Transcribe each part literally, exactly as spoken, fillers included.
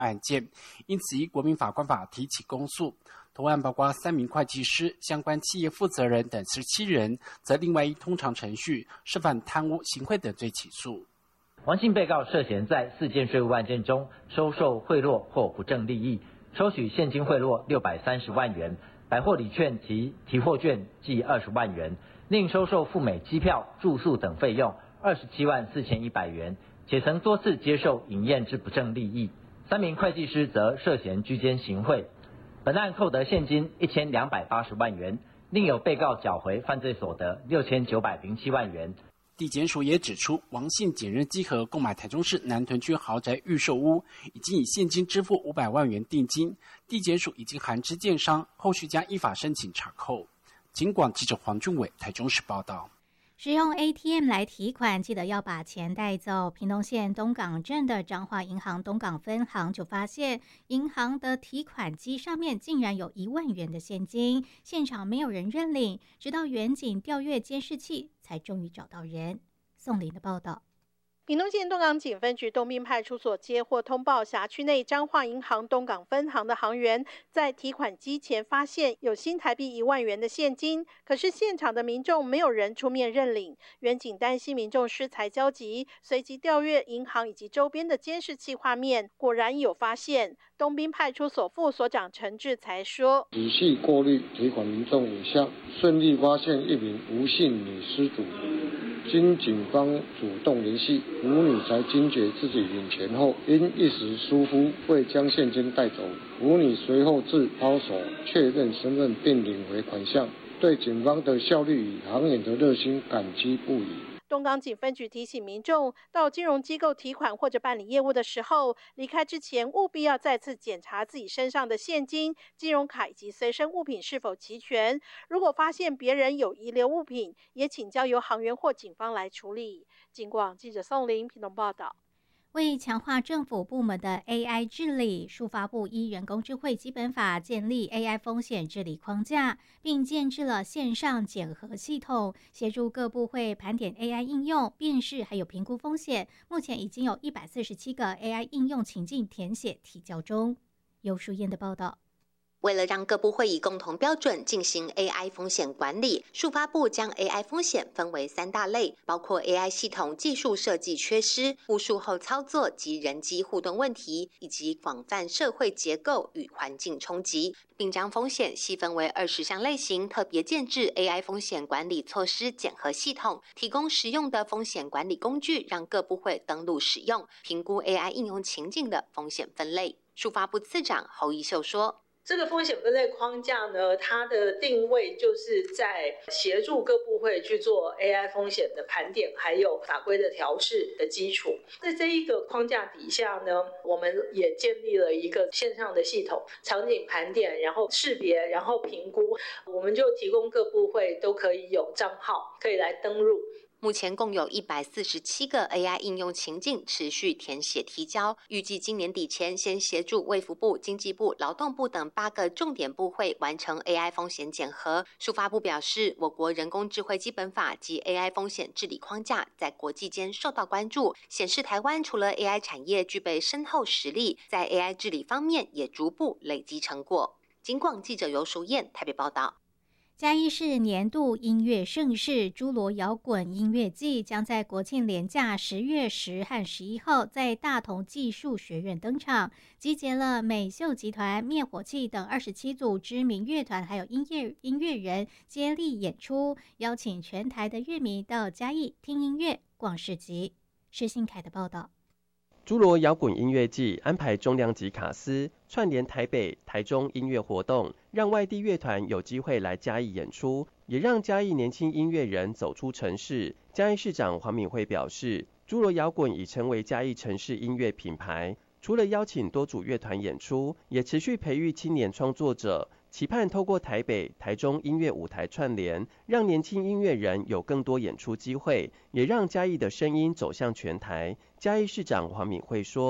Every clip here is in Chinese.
案件，因此依国民法官法提起公诉。投案包括三名会计师、相关企业负责人等十七人，则另外依通常程序涉犯贪污、行贿等罪起诉。 王姓被告涉嫌在四件税务案件中收受贿赂或不正利益，收取现金贿赂六百三十万元，百货礼券及提货券计二十万元，另收受赴美机票、住宿等费用二十七万四千一百元，且曾多次接受饮宴之不正利益。三名会计师则涉嫌居间行贿。本案扣得现金一千两百八十万元，另有被告缴回犯罪所得六千九百零七万元。 地检署也指出，王姓检任稽核购买台中市南屯区豪宅预售屋，已经以现金支付五百万元定金。地检署已经函知建商，后续将依法申请查扣。警广记者黄俊伟台中市报道。 使用 A T M 来提款，记得要把钱带走。屏东县东港镇的彰化银行东港分行就发现，银行的提款机上面竟然有一万元的现金，现场没有人认领，直到远警调阅监视器，才终于找到人。宋林的报道。 屏东县东港警分局东滨派出所接获通报，辖区内彰化银行东港分行的行员在提款机前发现有新台币一万元的现金，可是现场的民众没有人出面认领。远警担心民众失财交集，随即调阅银行以及周边的监视器画面，果然有发现。东滨派出所副所长陈志才说：“ 仔细过滤提款民众影像，顺利发现一名吴姓女失主。经警方主动联系，吴女才惊觉自己领钱后，因一时疏忽，未将现金带走。吴女随后自抛手确认身份，并领回款项，对警方的效率与行员的热心感激不已。” 东港警分局提醒民众，到金融机构提款或者办理业务的时候，离开之前务必要再次检查自己身上的现金、金融卡以及随身物品是否齐全。如果发现别人有遗留物品，也请交由行员或警方来处理。警广记者宋林屏东报道。 为强化政府部门的 A I 治理，数发部依人工智慧基本法建立 A I 风险治理框架，并建置了线上检核系统，协助各部会盘点 A I 应用、辨识还有评估风险。目前已经有一百四十七个 A I 应用情境填写提交中。尤淑燕的报道。 为了让各部会以共同标准进行 A I 风险管理，数发部将 A I 风险分为三大类，包括 A I 系统技术设计缺失、误术后操作及人机互动问题，以及广泛社会结构与环境冲击，并将风险细分为二十项类型，特别建置 A I 风险管理措施检核系统，提供实用的风险管理工具，让各部会登录使用，评估 A I 应用情境的风险分类。数发部次长侯宜秀说， 这个风险分类框架呢，它的定位就是在协助各部会去做 A I 风险的盘点，还有法规的调试的基础。在这一个框架底下呢，我们也建立了一个线上的系统，场景盘点，然后识别，然后评估，我们就提供各部会都可以有账号，可以来登入。 目前共有一百四十七个 A I 应用情境持续填写提交，预计今年底前先协助卫福部、经济部、劳动部等八个重点部会完成 A I 风险检核。数发部表示，我国人工智慧基本法及 A I 风险治理框架在国际间受到关注，显示台湾除了 A I 产业具备深厚实力，在 A I 治理方面也逐步累积成果。警广记者尤淑燕台北报道。 嘉义市年度音乐盛事诸罗摇滚音乐季将在国庆连假十月十和十一号在大同技术学院登场，集结了美秀集团、灭火器等二十七组知名乐团，还有音乐音乐人接力演出，邀请全台的乐迷到嘉义听音乐、逛市集。施信凯的报道。 诸罗摇滚音乐季安排重量级卡司，串联台北、台中音乐活动，让外地乐团有机会来嘉义演出，也让嘉义年轻音乐人走出城市。嘉义市长黄敏惠表示，诸罗摇滚已成为嘉义城市音乐品牌，除了邀请多组乐团演出，也持续培育青年创作者，期盼透过台北、台中音乐舞台串联，让年轻音乐人有更多演出机会，也让嘉义的声音走向全台。嘉义市长黄敏惠说：“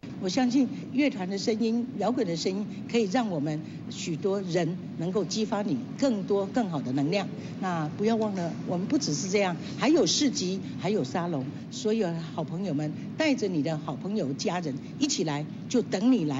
我相信乐团的声音、摇滚的声音，可以让我们许多人能够激发你更多更好的能量。那不要忘了，我们不只是这样，还有市集，还有沙龙。所有好朋友们，带着你的好朋友、家人一起来，就等你来。